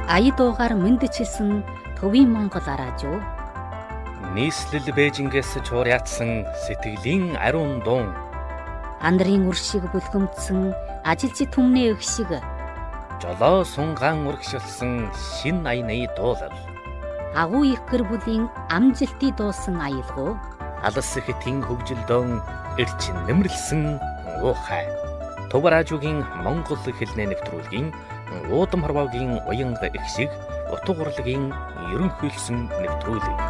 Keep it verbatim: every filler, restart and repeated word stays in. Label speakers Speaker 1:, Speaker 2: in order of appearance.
Speaker 1: ая дуугаар мэндчилсэн төвийн Монгол араажуу.
Speaker 2: Нийслэл Бээжингээс чуур яатсан сэтгэлийн ариун дуун.
Speaker 1: Андрын үршиг бүлгэмдсэн ажилчид түмний өх шиг.
Speaker 2: Жолоо сунгаан урагшилсан шин аяны дуулал.
Speaker 1: Агуу их гэр бүлийн амжилтыг дуусан аялгуу.
Speaker 2: Алс хэтийн хөгжилдөөн эрчин нэмэрлсэн уухай. Төв радиогийн Монгол хэлний нэвтрүүлгийн уудам хорвоогийн уянга их шиг утга урлагийн ерөнхийлсөн нэвтрүүлэг.